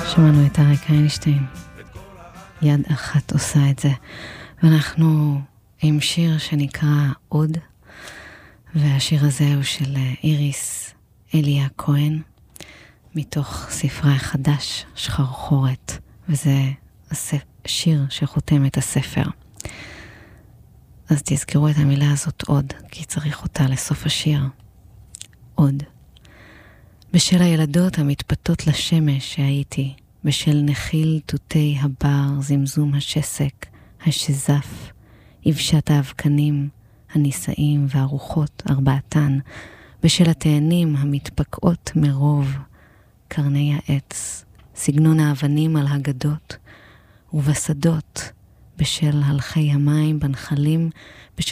שמענו את אריק איינשטיין, יד אחת עושה את זה, ואנחנו עם שיר שנקרא עוד, והשיר הזה הוא של איריס אליה כהן, מתוך ספרה החדש, שחרחורת, וזה שיר שחותם את הספר. אז תזכרו את המילה הזאת עוד, כי צריך אותה לסוף השיר. עוד. בשל הילדות המתפתות לשמש שהייתי, בשל נחיל תותי הבר, זמזום השסק, השזף, יבשת האבקנים, הנישאים והרוחות, ארבעתן, בשל התאנים המתפקעות מרוב, קרני העץ, סגנון האבנים על הגדות, ובשדות, בשל הלכי המים בנחלים, בשל